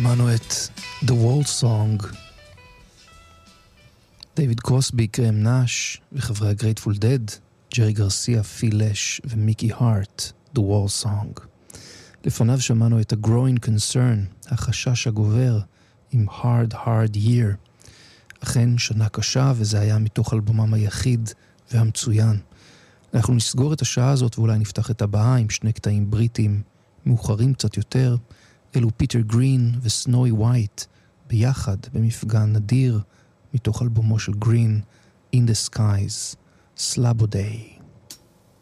שמענו את The Wall Song, דיוויד קרוסבי, קרם נאש וחברי הגרייטפול דד, ג'רי גרסיה, פיל לש ומיקי הארט, The Wall Song. לפניו שמענו את A Growing Concern, החשש הגובר, עם Hard Year. אכן שנה קשה, וזה היה מתוך אלבומם היחיד והמצוין. אנחנו נסגור את השעה הזאת ואולי נפתח את הבאה עם שני קטעים בריטים מאוחרים קצת יותר. אלו פיטר גרין וסנוי ווייט ביחד במפגן נדיר מתוך אלבומו של גרין, In the Skies, Slabo Day.